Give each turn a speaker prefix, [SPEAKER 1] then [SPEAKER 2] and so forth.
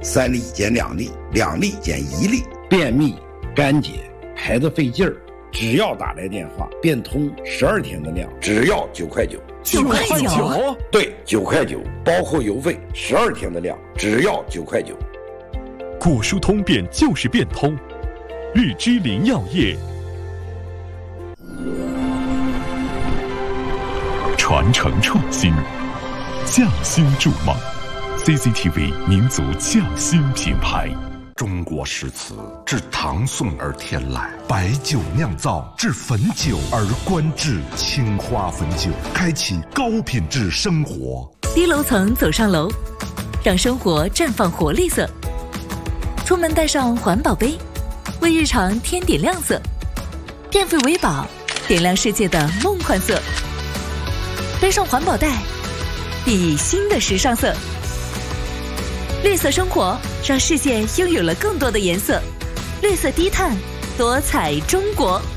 [SPEAKER 1] ，3粒减2粒，2粒减1粒。
[SPEAKER 2] 便秘、干结、排得费劲儿，只要打来电话，变通12天的量，
[SPEAKER 1] 只要9块9。
[SPEAKER 3] 9块9？
[SPEAKER 1] 对，9块9，包括邮费，12天的量，只要9块9。
[SPEAKER 4] 果蔬通便就是变通，日之林药业。传承创新，匠心筑梦 ，CCTV 民族匠心品牌。
[SPEAKER 5] 中国诗词自唐宋而天来，白酒酿造至汾酒而观致青花汾酒，开启高品质生活。
[SPEAKER 3] 低楼层走上楼，让生活绽放活力色。出门带上环保杯，为日常添点亮色。电费为宝，点亮世界的梦幻色。背上环保袋，熠熠新的时尚色。绿色生活让世界拥有了更多的颜色，绿色低碳，多彩中国。